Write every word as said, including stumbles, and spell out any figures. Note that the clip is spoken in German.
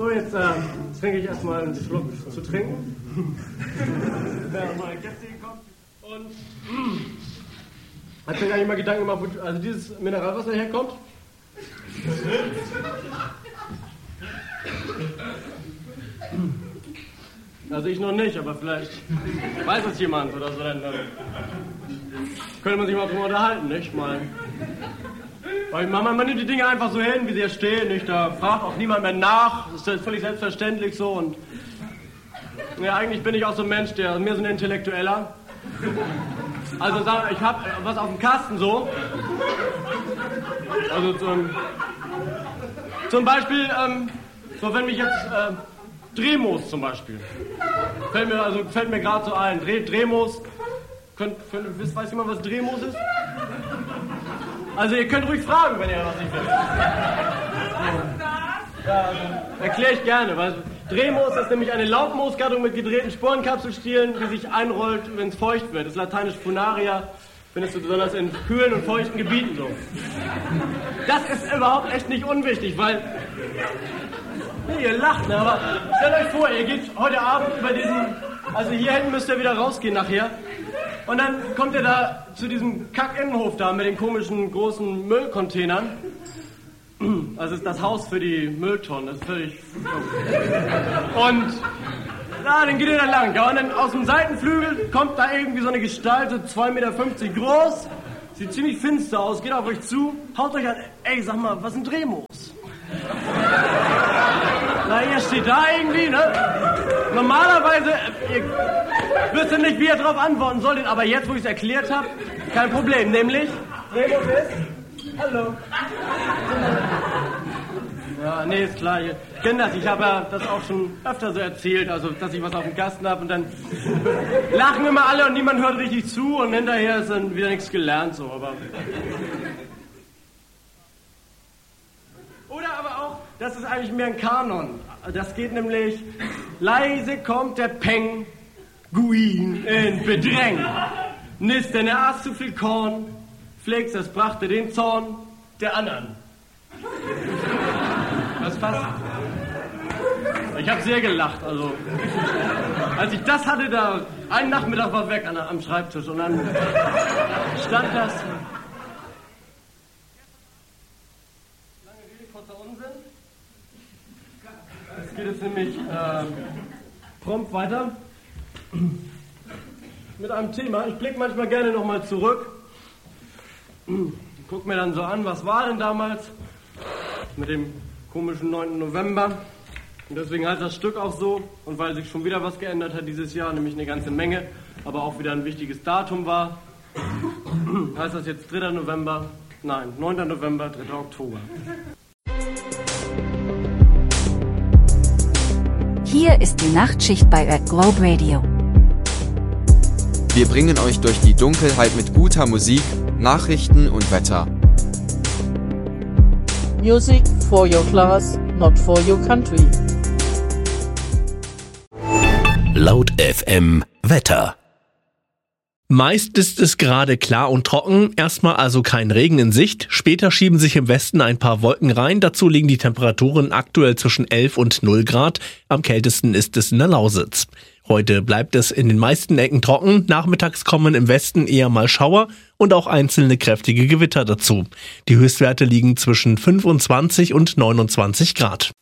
So, jetzt äh, trinke ich erstmal einen Schluck zu trinken. Während meine Gäste hier kommen. Und mh, hat mir eigentlich mal Gedanken gemacht, wo also dieses Mineralwasser herkommt. Also ich noch nicht, aber vielleicht weiß es jemand oder so. Dann, dann könnte man sich mal drüber unterhalten, nicht? Mal. Weil man, man nimmt die Dinge einfach so hin, wie sie hier stehen, nicht? Da fragt auch niemand mehr nach. Das ist völlig selbstverständlich so. Und ja, eigentlich bin ich auch so ein Mensch, der mehr so ein Intellektueller. Also ich habe was auf dem Kasten so. Also zum, zum Beispiel, ähm, so wenn mich jetzt äh, Drehmoos zum Beispiel. Fällt mir, also, fällt mir gerade so ein. Dreh, Drehmoos. Könnt, könnt, wisst, weiß jemand, was Drehmoos ist? Also ihr könnt ruhig fragen, wenn ihr was nicht wisst. Ja, also, erkläre ich gerne. Weil Drehmoos ist nämlich eine Laubmoosgattung mit gedrehten Sporenkapselstielen, die sich einrollt, wenn es feucht wird. Das ist lateinisch Funaria. Findest du besonders in kühlen und feuchten Gebieten so. Das ist überhaupt echt nicht unwichtig, weil... Nee, ihr lacht, ne? Aber stellt euch vor, ihr geht heute Abend über diesen... Also hier hinten müsst ihr wieder rausgehen nachher. Und dann kommt ihr da zu diesem Kack-Innenhof da mit den komischen großen Müllcontainern. Also ist das Haus für die Mülltonnen, das ist völlig... Und... Ja, dann geht ihr da lang, ja, und dann aus dem Seitenflügel kommt da irgendwie so eine Gestalt, so zwei Meter fünfzig groß, sieht ziemlich finster aus, geht auf euch zu, haut euch an, ey, sag mal, was sind Drehmoos? Na, ihr steht da irgendwie, ne? Normalerweise, ihr wisst nicht, wie ihr drauf antworten solltet, aber jetzt, wo ich es erklärt habe, kein Problem, nämlich, Drehmoos ist, hallo. Ja, nee, ist klar. Ich kenne das. Ich habe ja das auch schon öfter so erzählt, also dass ich was auf dem Kasten habe und dann lachen immer alle und niemand hört richtig zu und hinterher ist dann wieder nichts gelernt so. Aber oder aber auch, das ist eigentlich mehr ein Kanon. Das geht nämlich: Leise kommt der Penguin in Bedräng. Nist, denn er aß zu viel Korn. Flex, das brachte den Zorn der anderen. Das passt. Ich habe sehr gelacht, also als ich das hatte, da einen Nachmittag war weg an, am Schreibtisch und dann stand das. Lange Rede, kurzer Unsinn. Es geht jetzt nämlich äh, prompt weiter mit einem Thema. Ich blicke manchmal gerne nochmal zurück, guck mir dann so an, was war denn damals mit dem komischen neunten November. Und deswegen heißt das Stück auch so. Und weil sich schon wieder was geändert hat dieses Jahr, nämlich eine ganze Menge, aber auch wieder ein wichtiges Datum war, heißt das jetzt dritter November, nein, neunter November, dritter Oktober. Hier ist die Nachtschicht bei Red Globe Radio. Wir bringen euch durch die Dunkelheit mit guter Musik, Nachrichten und Wetter. Music for your class, not for your country. Laut F M Wetter. Meist ist es gerade klar und trocken, erstmal also kein Regen in Sicht. Später schieben sich im Westen ein paar Wolken rein, dazu liegen die Temperaturen aktuell zwischen elf und null Grad. Am kältesten ist es in der Lausitz. Heute bleibt es in den meisten Ecken trocken, nachmittags kommen im Westen eher mal Schauer und auch einzelne kräftige Gewitter dazu. Die Höchstwerte liegen zwischen fünfundzwanzig und neunundzwanzig Grad.